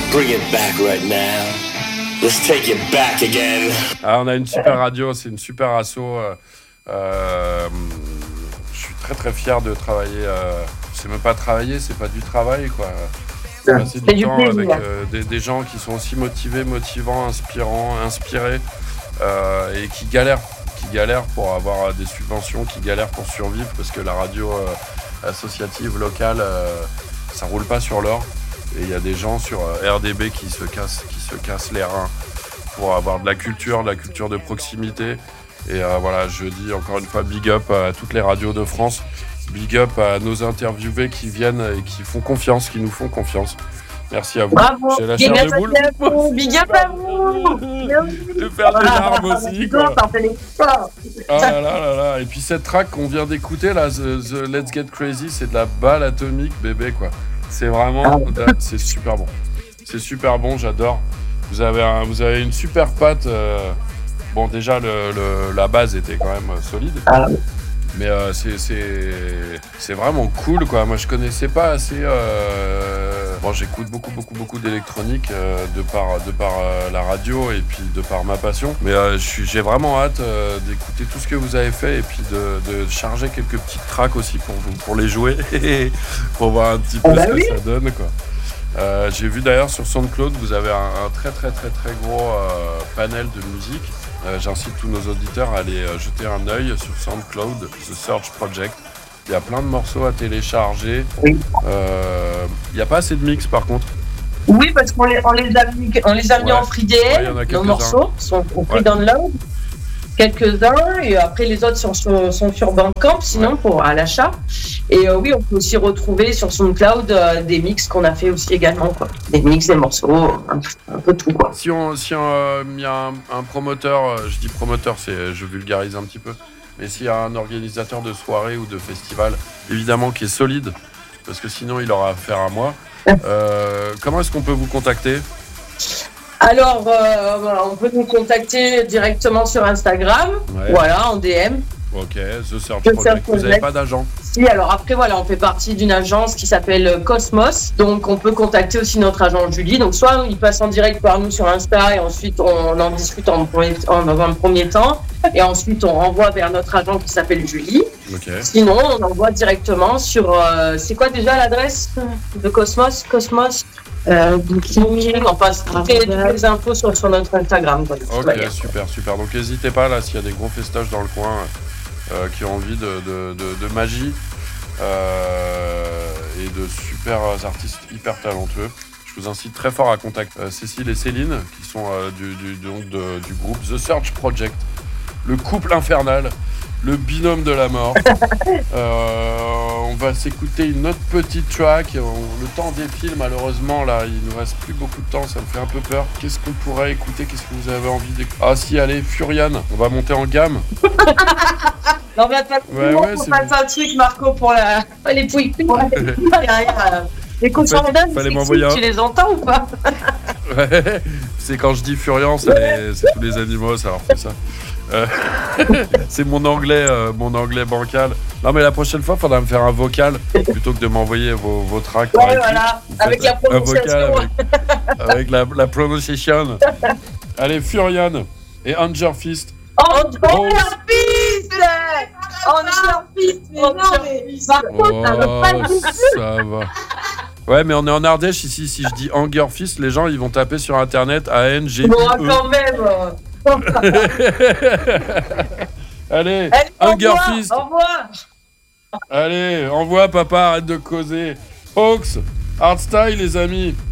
bring it back right now. Let's take it back again. Ah, on a une super radio, c'est une super asso. Je suis très très fier de travailler. C'est même pas travailler, c'est pas du travail quoi. Passer du temps avec des gens qui sont aussi motivés, motivants, inspirés et qui galèrent pour avoir des subventions, qui galèrent pour survivre parce que la radio associative locale, ça roule pas sur l'or. Et il y a des gens sur RDB qui se cassent les reins pour avoir de la culture de proximité. Et voilà, je dis encore une fois big up à toutes les radios de France, big up à nos interviewés qui viennent et qui font confiance, qui nous font confiance. Merci à vous. Bravo. J'ai la chair de boule. Big up à vous. Je vais faire des larmes aussi. Quoi. Ah là. Et puis cette track qu'on vient d'écouter, là, the Let's Get Crazy, c'est de la balle atomique, bébé, quoi. C'est vraiment... C'est super bon. C'est super bon, j'adore. Vous avez une super patte. Bon, déjà, la base était quand même solide. Mais c'est vraiment cool, quoi. Moi, je connaissais pas assez... Bon, j'écoute beaucoup d'électronique de par la radio et puis de par ma passion. Mais j'ai vraiment hâte d'écouter tout ce que vous avez fait et puis de charger quelques petites tracks aussi pour les jouer pour voir un petit peu ce que ça donne, quoi. J'ai vu d'ailleurs sur SoundCloud, vous avez un très gros panel de musique. J'incite tous nos auditeurs à aller jeter un œil sur SoundCloud, The Search Project. Il y a plein de morceaux à télécharger. Il n'y a pas assez de mix par contre. Oui, parce qu'on les a mis en free DL. Nos morceaux sont en free download. Quelques-uns, et après les autres sont sur Bandcamp, sinon à l'achat. Et oui, on peut aussi retrouver sur SoundCloud des mix qu'on a fait aussi également, quoi. Des mix, des morceaux, un peu tout, quoi. Si y a un promoteur, je dis promoteur, je vulgarise un petit peu, mais s'il y a un organisateur de soirée ou de festival, évidemment qui est solide, parce que sinon il aura affaire à moi, comment est-ce qu'on peut vous contacter ? Alors, on peut nous contacter directement sur Instagram, voilà, en DM. Ok, The Search Project. Vous n'avez pas d'agent ? Si, alors après, voilà, on fait partie d'une agence qui s'appelle Cosmos. Donc, on peut contacter aussi notre agent Julie. Donc, soit il passe en direct par nous sur Insta et ensuite on en discute dans un premier temps. Et ensuite, on renvoie vers notre agent qui s'appelle Julie. Okay. Sinon, on envoie directement sur... c'est quoi déjà l'adresse de Cosmos ? On passe toutes les infos sur notre Instagram. Quoi, ok, super. Donc n'hésitez pas là s'il y a des gros festages dans le coin qui ont envie de magie et de super artistes hyper talentueux. Je vous incite très fort à contacter Cécile et Céline qui sont du groupe The Search Project, le couple infernal. Le binôme de la mort. On va s'écouter une autre petite track. Le temps défile malheureusement là. Il nous reste plus beaucoup de temps. Ça me fait un peu peur. Qu'est-ce qu'on pourrait écouter ? Qu'est-ce que vous avez envie d'écouter ? Ah si, allez, Furian. On va monter en gamme. Non, mais on passe un truc, Marco, pour les pouilles. Les cochons fallait m'envoyer tu les entends ou pas ? Ouais, c'est quand je dis Furian, c'est tous les animaux, ça leur fait ça. C'est mon anglais bancal. Non mais la prochaine fois, il faudra me faire un vocal plutôt que de m'envoyer vos tracks. Ouais, voilà, avec la prononciation. Avec la prononciation. Allez, Furian et Anger Fist. Anger Fist. Mais non, mais par contre, ça va pas du tout. Ça va. Ouais, mais on est en Ardèche ici. Si je dis Anger Fist, les gens ils vont taper sur internet ANG. Bon, quand même. Allez, Anger Fist. Au revoir. Allez, envoie papa, arrête de causer. Hawks, Hardstyle les amis.